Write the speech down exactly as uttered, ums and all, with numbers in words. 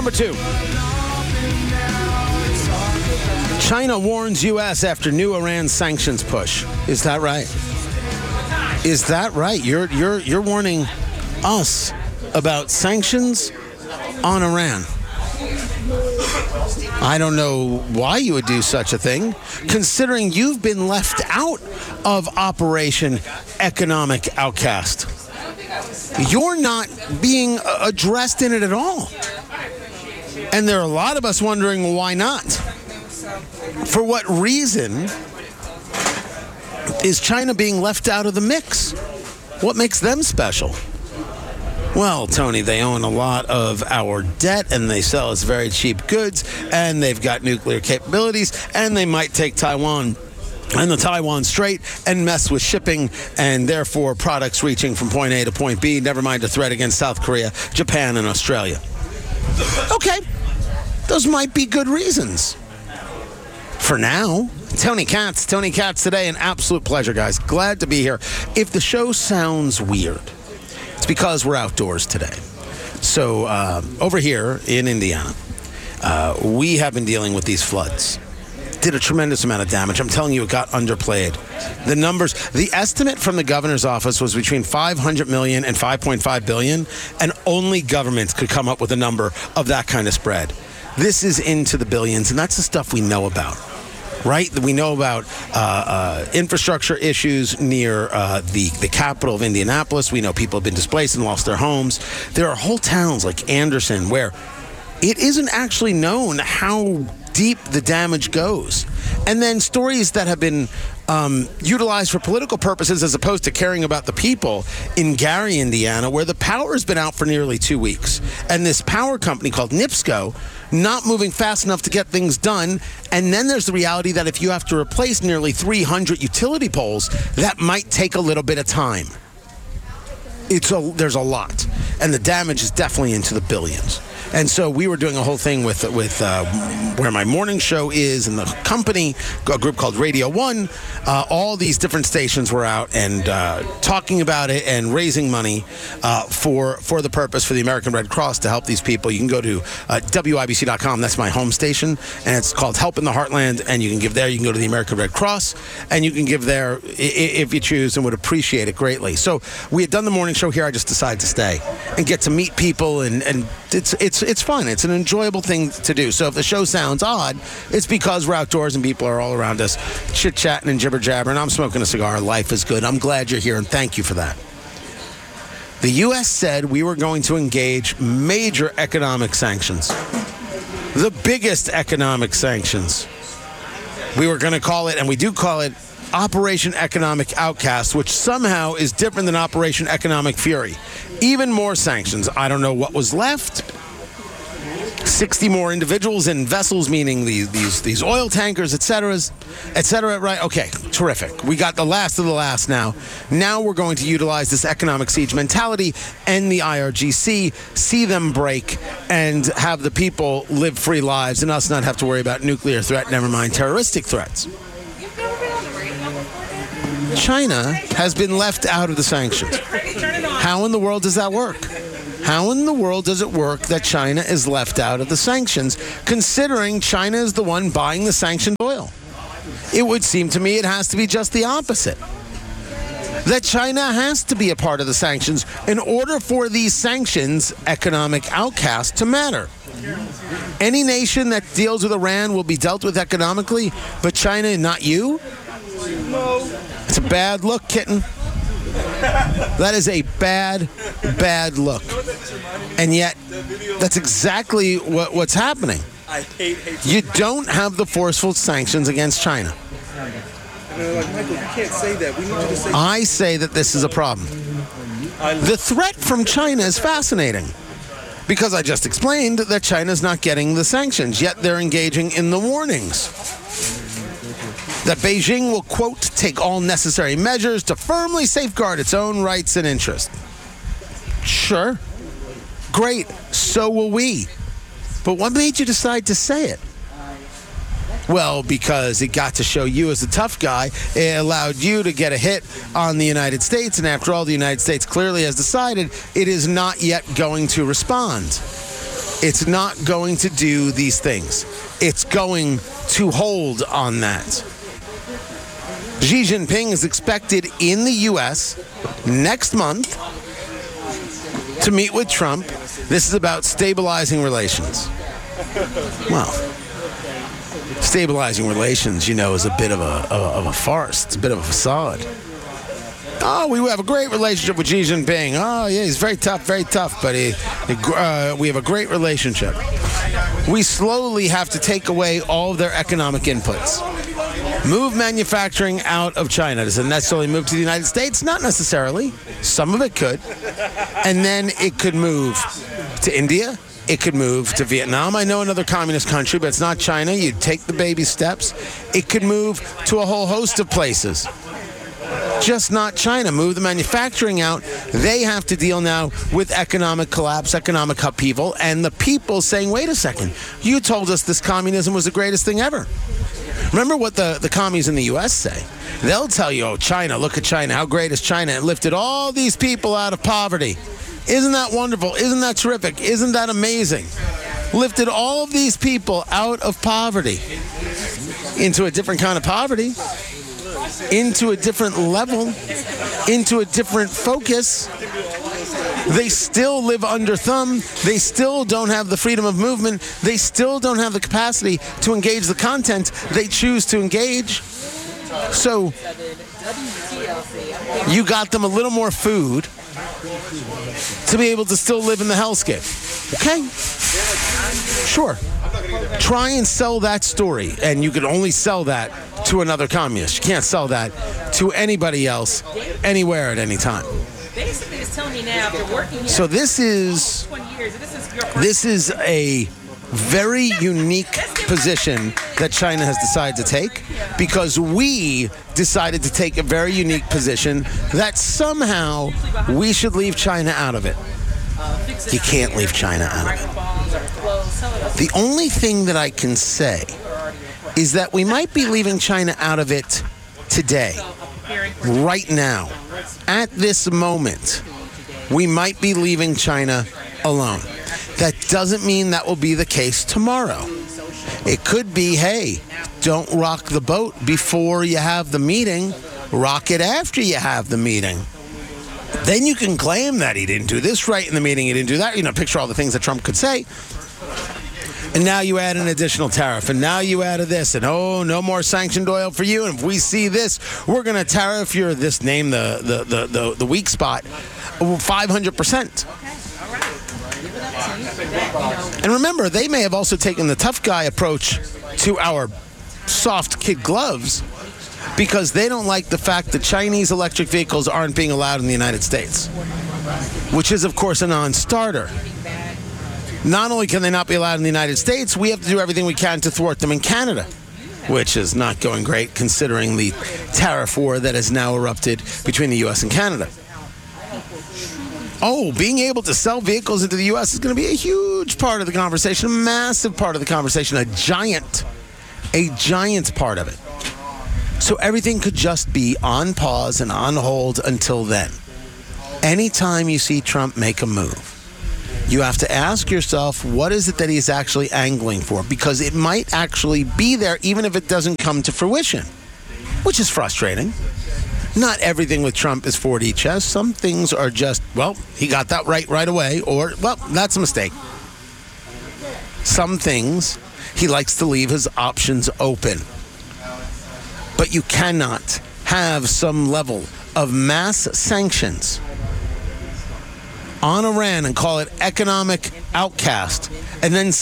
Number two. China warns U S after new Iran sanctions push. Is that right? Is that right? You're you're you're warning us about sanctions on Iran. I don't know why you would do such a thing, considering you've been left out of Operation Economic Outcast. You're not being addressed in it at all. And there are a lot of us wondering why not. For what reason is China being left out of the mix? What makes them special? Well, Tony, they own a lot of our debt, and they sell us very cheap goods, and they've got nuclear capabilities, and they might take Taiwan and the Taiwan Strait and mess with shipping, and therefore products reaching from point A to point B, never mind a threat against South Korea, Japan, and Australia. Okay, those might be good reasons. For now, Tony Katz, Tony Katz today, an absolute pleasure, guys. Glad to be here. If the show sounds weird, it's because we're outdoors today. So uh, over here in Indiana, uh, we have been dealing with these floods. Did a tremendous amount of damage. I'm telling you, it got underplayed. The numbers, the estimate from the governor's office was between five hundred million dollars and five point five billion dollars, and only governments could come up with a number of that kind of spread. This is into the billions, and that's the stuff we know about. Right? We know about uh, uh, infrastructure issues near uh, the, the capital of Indianapolis. We know people have been displaced and lost their homes. There are whole towns like Anderson where it isn't actually known how deep the damage goes. And then stories that have been um, utilized for political purposes as opposed to caring about the people in Gary, Indiana, where the power has been out for nearly two weeks. And this power company called NIPSCO not moving fast enough to get things done. And then there's the reality that if you have to replace nearly three hundred utility poles, that might take a little bit of time. It's a, there's a lot. And the damage is definitely into the billions. And so we were doing a whole thing with with uh, where my morning show is and the company, a group called Radio One. Uh, all these different stations were out and uh, talking about it and raising money uh, for for the purpose for the American Red Cross to help these people. You can go to uh, W I B C dot com. That's my home station, and it's called Help in the Heartland. And you can give there. You can go to the American Red Cross, and you can give there if you choose, and would appreciate it greatly. So we had done the morning show here. I just decided to stay and get to meet people, and and it's it's it's fun. It's an enjoyable thing to do. So if the show sounds odd, it's because we're outdoors and people are all around us chit-chatting and jibber-jabber, and I'm smoking a cigar. Life is good. I'm glad you're here, and thank you for that. The U S said we were going to engage major economic sanctions. The biggest economic sanctions. We were going to call it, and we do call it, Operation Economic Outcast, which somehow is different than Operation Economic Fury. Even more sanctions. I don't know what was left. sixty more individuals in vessels, meaning these these these oil tankers, et cetera, et cetera. Right? Okay, terrific. We got the last of the last now. Now we're going to utilize this economic siege mentality and the I R G C, see them break, and have the people live free lives and us not have to worry about nuclear threat, never mind terroristic threats. China has been left out of the sanctions. How in the world does that work? How in the world does it work that China is left out of the sanctions, considering China is the one buying the sanctioned oil? It would seem to me it has to be just the opposite. That China has to be a part of the sanctions in order for these sanctions, economic outcasts, to matter. Any nation that deals with Iran will be dealt with economically, but China, not you? It's a bad look, kitten. That is a bad, bad look. And yet, that's exactly what, what's happening. You don't have the forceful sanctions against China. Like, Michael, you can't say that. We need you to say I say that this is a problem. The threat from China is fascinating. Because I just explained that China's not getting the sanctions, yet they're engaging in the warnings. That Beijing will, quote, take all necessary measures to firmly safeguard its own rights and interests. Sure. Great. So will we. But what made you decide to say it? Well, because it got to show you as a tough guy. It allowed you to get a hit on the United States. And after all, the United States clearly has decided it is not yet going to respond. It's not going to do these things. It's going to hold on that. Xi Jinping is expected in the U S next month to meet with Trump. This is about stabilizing relations. Well, stabilizing relations, you know, is a bit of a, of a farce. It's a bit of a facade. Oh, we have a great relationship with Xi Jinping. Oh, yeah, he's very tough, very tough, but he, uh, we have a great relationship. We slowly have to take away all of their economic inputs. Move manufacturing out of China. Does it necessarily move to the United States? Not necessarily. Some of it could. And then it could move to India. It could move to Vietnam. I know another communist country, but it's not China. You take the baby steps. It could move to a whole host of places. Just not China. Move the manufacturing out. They have to deal now with economic collapse, economic upheaval, and the people saying, wait a second, you told us this communism was the greatest thing ever. Remember what the, the commies in the U S say. They'll tell you, oh, China, look at China. How great is China? It lifted all these people out of poverty. Isn't that wonderful? Isn't that terrific? Isn't that amazing? Lifted all of these people out of poverty into a different kind of poverty, into a different level, into a different focus. They still live under thumb. They still don't have the freedom of movement. They still don't have the capacity to engage the content they choose to engage. So you got them a little more food to be able to still live in the hellscape. Okay? Sure. Try and sell that story, and you can only sell that to another communist. You can't sell that to anybody else, anywhere, at any time. Basically, it's telling me now after working here So this is twenty years, this is your first. this is a very unique position that China has decided to take, because we decided to take a very unique position that somehow we should leave China out of it. You can't leave China out of it. The only thing that I can say is that we might be leaving China out of it today, right now, at this moment. We might be leaving China alone. That doesn't mean that will be the case tomorrow. It could be, hey, don't rock the boat before you have the meeting. Rock it after you have the meeting. Then you can claim that he didn't do this right in the meeting, he didn't do that. You know, picture all the things that Trump could say. And now you add an additional tariff, and now you added this, and oh, no more sanctioned oil for you. And if we see this, we're going to tariff your, this name, the the the the, the weak spot, five hundred percent. And remember, they may have also taken the tough guy approach to our soft kid gloves, because they don't like the fact that Chinese electric vehicles aren't being allowed in the United States, which is, of course, a non-starter. Not only can they not be allowed in the United States, we have to do everything we can to thwart them in Canada, which is not going great considering the tariff war that has now erupted between the U S and Canada. Oh, being able to sell vehicles into the U S is going to be a huge part of the conversation, a massive part of the conversation, a giant, a giant part of it. So everything could just be on pause and on hold until then. Anytime you see Trump make a move, you have to ask yourself, what is it that he's actually angling for? Because it might actually be there, even if it doesn't come to fruition, which is frustrating. Not everything with Trump is four D chess. Some things are just, well, he got that right right away, or, well, that's a mistake. Some things, he likes to leave his options open. But you cannot have some level of mass sanctions on Iran and call it economic outcast, and then